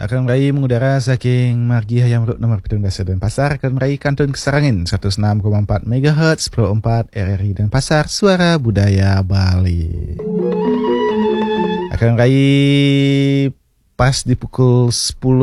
Akan meraih mengudara saking Margi Hayam Road nomor 17 dan Pasar akan meraih Kantun Kesarangin 106,4 MHz Pro 4 RRI dan Pasar Suara Budaya Bali. Akan meraih pas di pukul 10